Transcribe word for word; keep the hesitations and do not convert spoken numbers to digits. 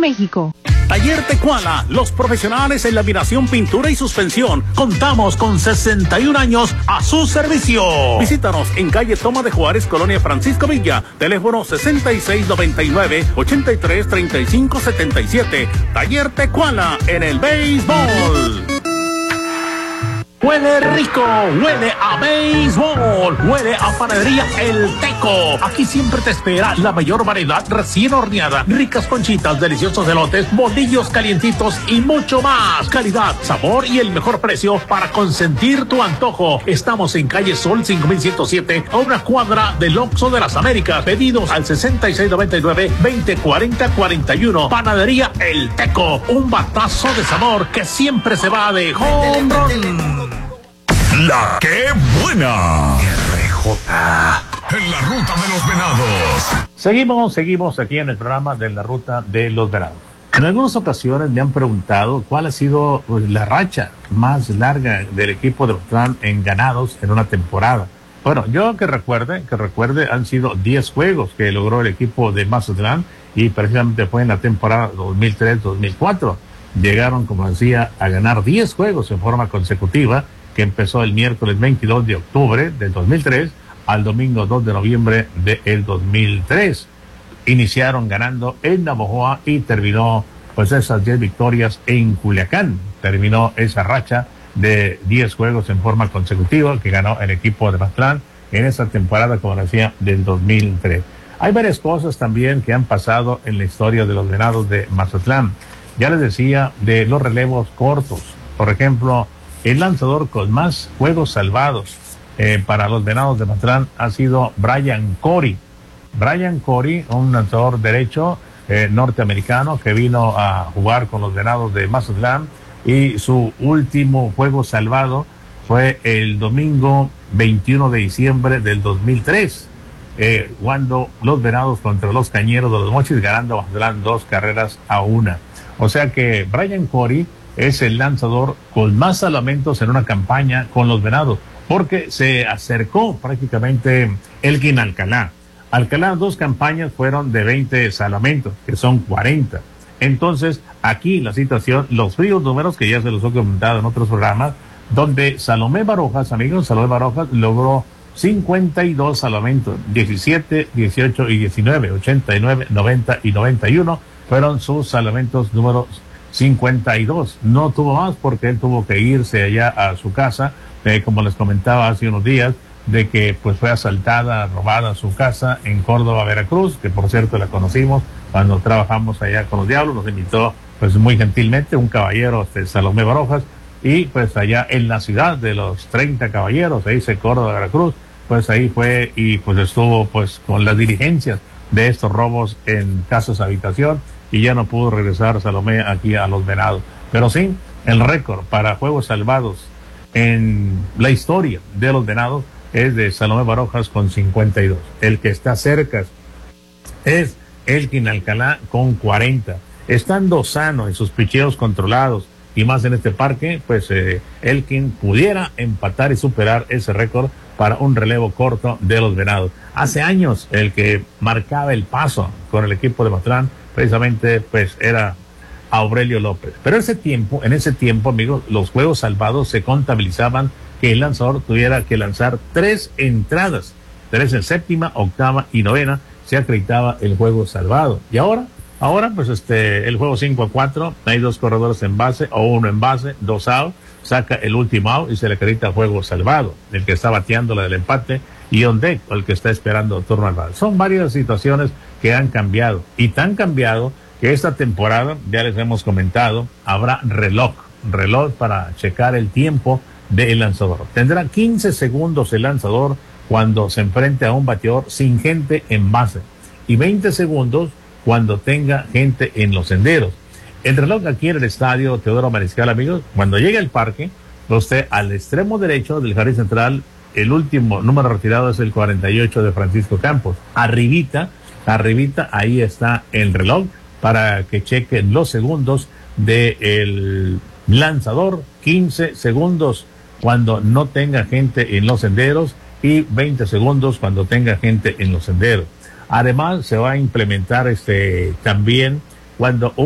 México. Taller Tecuala, los profesionales en laminación, pintura y suspensión. Contamos con sesenta y un años a su servicio. Visítanos en calle Toma de Juárez, Colonia Francisco Villa. Teléfono sesenta y seis noventa y nueve, ochenta y tres treinta y cinco setenta y siete. Taller Tecuala en el béisbol. Huele rico, huele a béisbol, huele a panadería El Teco. Aquí siempre te espera la mayor variedad recién horneada, ricas conchitas, deliciosos elotes, bolillos calientitos y mucho más. Calidad, sabor y el mejor precio para consentir tu antojo. Estamos en calle Sol cinco mil ciento siete, a una cuadra del Oxxo de las Américas. Pedidos al sesenta y seis noventa y nueve, veinte cuarenta cuarenta y uno. Panadería El Teco, un batazo de sabor que siempre se va de home run. La que buena. R J. En la ruta de los venados. Seguimos, seguimos aquí en el programa de la ruta de los venados. En algunas ocasiones me han preguntado cuál ha sido pues, la racha más larga del equipo de Mazatlán en ganados en una temporada. Bueno, yo que recuerde, que recuerde, han sido diez juegos que logró el equipo de Mazatlán y precisamente fue en la temporada dos mil tres dos mil cuatro. Llegaron, como decía, a ganar diez juegos en forma consecutiva, que empezó el miércoles veintidós de octubre del dos mil tres al domingo dos de noviembre del dos mil tres. Iniciaron ganando en Navojoa y terminó pues esas diez victorias en Culiacán. Terminó esa racha de diez juegos en forma consecutiva que ganó el equipo de Mazatlán en esa temporada, como decía, del dos mil tres. Hay varias cosas también que han pasado en la historia de los venados de Mazatlán. Ya les decía de los relevos cortos. Por ejemplo, el lanzador con más juegos salvados eh, para los venados de Mazatlán ha sido Brian Corey. Brian Corey, un lanzador derecho eh, norteamericano que vino a jugar con los venados de Mazatlán, y su último juego salvado fue el domingo veintiuno de diciembre del dos mil tres, eh, cuando los venados contra los Cañeros de los Mochis, ganando Mazatlán dos carreras a una. O sea que Brian Corey es el lanzador con más salvamentos en una campaña con los venados, porque se acercó prácticamente Elkin Alcalá. Alcalá, dos campañas fueron de veinte salvamentos, que son cuarenta. Entonces, aquí la situación, los fríos números que ya se los he comentado en otros programas, donde Salomé Barojas, amigos, Salomé Barojas logró cincuenta y dos salvamentos, diecisiete, dieciocho y diecinueve, ochenta y nueve, noventa y noventa y uno fueron sus salvamentos números cincuenta y dos. No tuvo más porque él tuvo que irse allá a su casa, eh, como les comentaba hace unos días, de que pues fue asaltada, robada su casa en Córdoba, Veracruz, que por cierto la conocimos cuando trabajamos allá con los Diablos. Nos invitó pues muy gentilmente un caballero, este, Salomé Barojas, y pues allá en la ciudad de los treinta caballeros, ahí se Córdoba, Veracruz, pues ahí fue y pues estuvo pues con las diligencias de estos robos en casas habitación, y ya no pudo regresar Salomé aquí a los venados. Pero sí, el récord para juegos salvados en la historia de los venados es de Salomé Barojas con cincuenta y dos. El que está cerca es Elkin Alcalá con cuarenta. Estando sano en sus picheos controlados y más en este parque, pues eh, Elkin pudiera empatar y superar ese récord para un relevo corto de los venados. Hace años el que marcaba el paso con el equipo de Mazatlán precisamente pues era Aurelio López. Pero ese tiempo, en ese tiempo, amigos, los juegos salvados se contabilizaban que el lanzador tuviera que lanzar tres entradas, tres en séptima, octava y novena, se acreditaba el juego salvado. Y ahora, ahora pues este, el juego cinco a cuatro, hay dos corredores en base o uno en base, dos out, saca el último out y se le acredita juego salvado, el que está bateando la del empate, y on deck, el que está esperando turno al bate. Son varias situaciones que han cambiado, y tan cambiado que esta temporada, ya les hemos comentado, habrá reloj, reloj para checar el tiempo del lanzador. Tendrá quince segundos el lanzador cuando se enfrente a un bateador sin gente en base, y veinte segundos cuando tenga gente en los senderos. El reloj aquí en el estadio Teodoro Mariscal, amigos, cuando llegue al parque, usted al extremo derecho del jardín central, el último número retirado es el cuarenta y ocho de Francisco Campos. Arribita, arribita, ahí está el reloj para que chequen los segundos del lanzador. quince segundos cuando no tenga gente en los senderos y veinte segundos cuando tenga gente en los senderos. Además, se va a implementar este también cuando